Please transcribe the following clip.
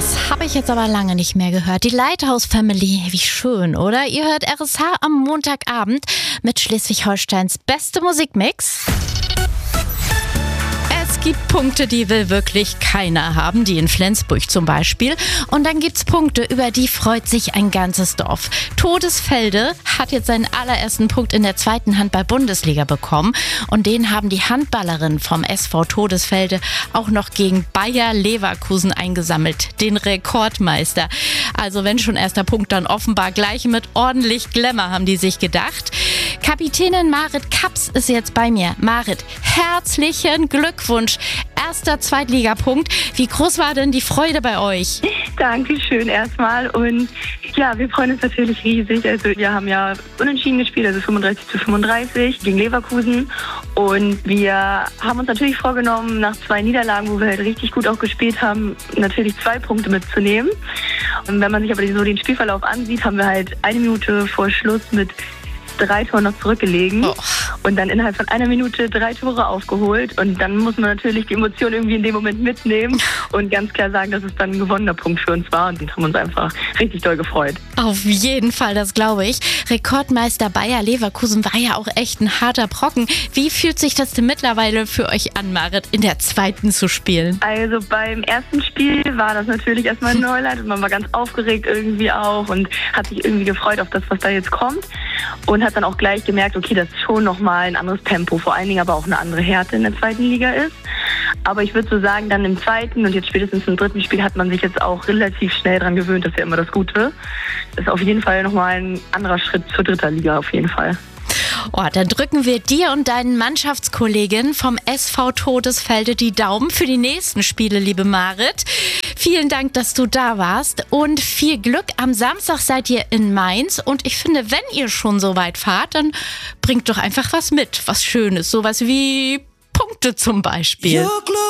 Das habe ich jetzt aber lange nicht mehr gehört. Die Lighthouse Family, wie schön, oder? Ihr hört RSH am Montagabend mit Schleswig-Holsteins beste Musikmix. Es gibt Punkte, die will wirklich keiner haben, die in Flensburg zum Beispiel. Und dann gibt's Punkte, über die freut sich ein ganzes Dorf. Todesfelde hat jetzt seinen allerersten Punkt in der 2. Handball-Bundesliga bekommen. Und den haben die Handballerinnen vom SV Todesfelde auch noch gegen Bayer Leverkusen eingesammelt, den Rekordmeister. Also wenn schon erster Punkt, dann offenbar gleich mit ordentlich Glamour, haben die sich gedacht. Kapitänin Marit Kaps ist jetzt bei mir. Marit, herzlichen Glückwunsch. Erster Zweitligapunkt. Wie groß war denn die Freude bei euch? Dankeschön erstmal. Und ja, wir freuen uns natürlich riesig. Also wir haben ja unentschieden gespielt, also 35-35 gegen Leverkusen. Und wir haben uns natürlich vorgenommen, nach 2 Niederlagen, wo wir halt richtig gut auch gespielt haben, natürlich 2 Punkte mitzunehmen. Und wenn man sich aber so den Spielverlauf ansieht, haben wir halt 1 Minute vor Schluss mit 3 Toren noch zurückgelegen und dann innerhalb von 1 Minute 3 Tore aufgeholt. Und dann muss man natürlich die Emotionen irgendwie in dem Moment mitnehmen und ganz klar sagen, dass es dann ein gewonnener Punkt für uns war. Und den haben uns einfach richtig doll gefreut. Auf jeden Fall, das glaube ich. Rekordmeister Bayer Leverkusen war ja auch echt ein harter Brocken. Wie fühlt sich das denn mittlerweile für euch an, Marit, in der 2. zu spielen? Also beim ersten Spiel war das natürlich erstmal ein Neuland und man war ganz aufgeregt irgendwie auch und hat sich irgendwie gefreut auf das, was da jetzt kommt. Und hat dann auch gleich gemerkt, okay, das ist schon nochmal ein anderes Tempo, vor allen Dingen aber auch eine andere Härte in der 2. Liga ist. Aber ich würde so sagen, dann im 2. und jetzt spätestens im 3. Spiel hat man sich jetzt auch relativ schnell dran gewöhnt, das ist ja immer das Gute. Das ist auf jeden Fall nochmal ein anderer Schritt zur 3. Liga auf jeden Fall. Oh, dann drücken wir dir und deinen Mannschaftskolleginnen vom SV Todesfelde die Daumen für die nächsten Spiele, liebe Marit. Vielen Dank, dass du da warst und viel Glück. Am Samstag seid ihr in Mainz und ich finde, wenn ihr schon so weit fahrt, dann bringt doch einfach was mit, was Schönes, sowas wie Punkte zum Beispiel.